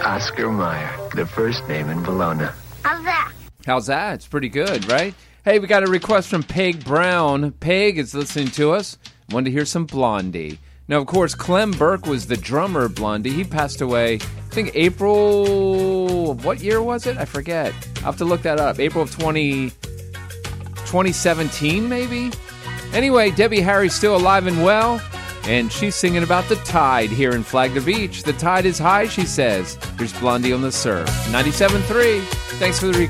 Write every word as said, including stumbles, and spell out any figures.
Oscar Mayer, the first name in Bologna. How's that? How's that? It's pretty good, right? Hey, we got a request from Peg Brown. Peg is listening to us. Wanted to hear some Blondie. Now, of course, Clem Burke was the drummer of Blondie. He passed away, I think, April... What year was it? I forget. I'll have to look that up. April of twenty, twenty seventeen, maybe? Anyway, Debbie Harry's still alive and well, and she's singing about the tide here in Flagler Beach. The tide is high, she says. Here's Blondie on the Surf. ninety-seven point three. Thanks for the request.